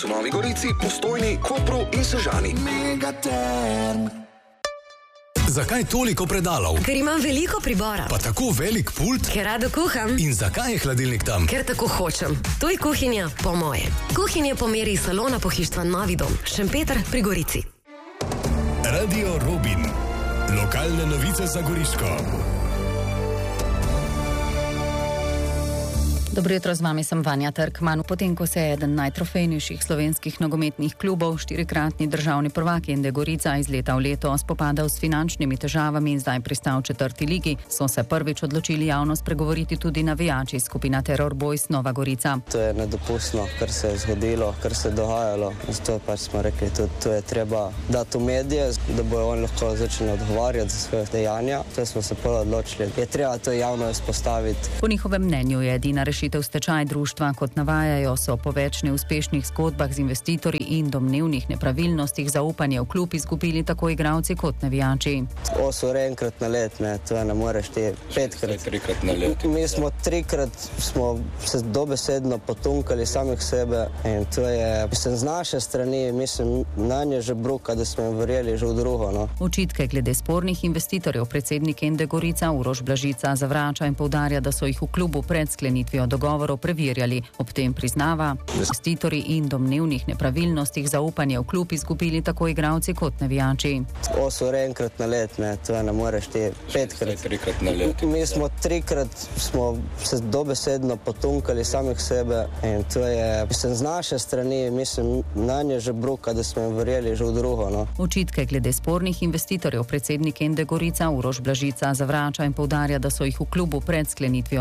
so Novi Gorici, Postojni, Kopru in Sežani. Zakaj toliko predalov? Ker imam veliko pribora. Pa tako velik pult? Ker rado kuham. In zakaj je hladilnik tam? Ker tako hočem. To je kuhinja po moje. Kuhinja po meri salona pohištva Novi dom. Šempeter pri Gorici. Radio Robin. Lokalne novice za Goriško. Dobro jutro, z vami sem Vanja Trkman. Potem, ko se je eden najtrofejnejših slovenskih nogometnih klubov, štirikratni državni prvak Ende Gorica iz leta v leto spopadal s finančnimi težavami in zdaj pristal v 4. ligi, so se prvič odločili javno spregovoriti tudi navijači skupina Terror Boys Nova Gorica. To je nedopustno, kar se je zgodilo, kar se je dogajalo. Zato pač smo rekli, to je treba dati v medije, da bojo oni lahko začeli odgovarjati za svoje dejanja. To smo se prvo odločili. Je treba to javno izpostaviti. Po njihovem mnenju je edina rešitev stečaj društva, kot navajajo, so po več neuspešnih zgodbah z investitorji in domnevnih nepravilnostih zaupanje v klub izgubili tako igralci kot navijači. 8 ur enkrat na let, to ne moreš ti 5-krat na let. Mi smo 3-krat se dobesedno potunkali samih sebe in to je, z naše strani, nanje že bruka, da smo jim verjeli že v drugo. No. Očitke glede spornih investitorjev predsednik Ende Gorica Uroš Blažica zavrača in poudarja, da so jih v klubu pred sklenitvijo dogovorov preverjali. Ob tem priznava, da investitorji in domnevnih nepravilnostih zaupanje v klub izgubili tako igralci kot navijači. 8 ur enkrat na let, to ne moreš ti 5-krat na let. Mi smo 3-krat se dobesedno potunkali samih sebe in to je, z naše strani, nanje že bruka, da smo jim verjeli že v drugo. No. Očitke glede spornih investitorjev predsednik Ende Gorica Uroš Blažica zavrača in poudarja, da so jih v klubu pred sklenitvijo